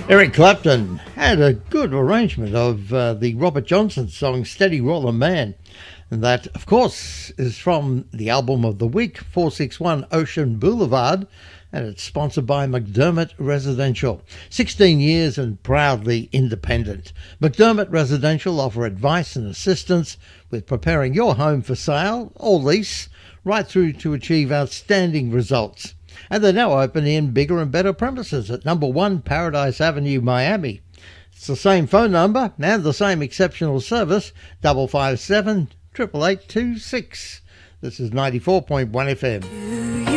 Eric Clapton had a good arrangement of the Robert Johnson song Steady Roller Man. And that, of course, is from the album of the week, 461 Ocean Boulevard, and it's sponsored by McDermott Residential. 16 years and proudly independent. McDermott Residential offer advice and assistance with preparing your home for sale or lease, right through to achieve outstanding results. And they're now open in bigger and better premises at number 1 Paradise Avenue, Miami. It's the same phone number and the same exceptional service, 557 88826. This is 94.1 FM.